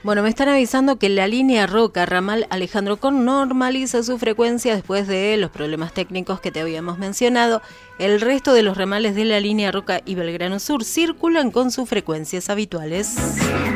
Bueno, me están avisando que la línea Roca, ramal Alejandro Korn, normaliza su frecuencia después de los problemas técnicos que te habíamos mencionado. El resto de los ramales de la línea Roca y Belgrano Sur circulan con sus frecuencias habituales.